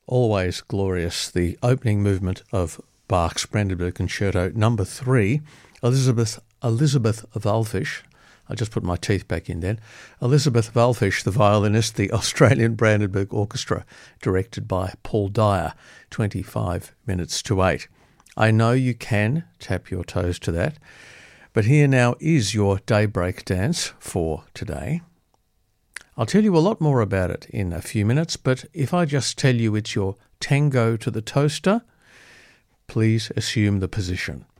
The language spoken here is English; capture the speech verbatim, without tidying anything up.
Always glorious. The opening movement of Bach's Brandenburg Concerto number three, Elizabeth Elizabeth Wallfisch. I just put my teeth back in then. Elizabeth Wallfisch, the violinist, the Australian Brandenburg Orchestra, directed by Paul Dyer, twenty-five minutes to eight. I know you can tap your toes to that, but here now is your daybreak dance for today. I'll tell you a lot more about it in a few minutes, but if I just tell you it's your tango to the toaster, please assume the position.